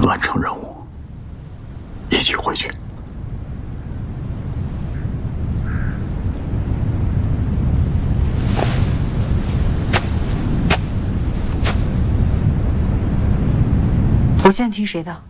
完成任务，一起回去。 我现在听谁的？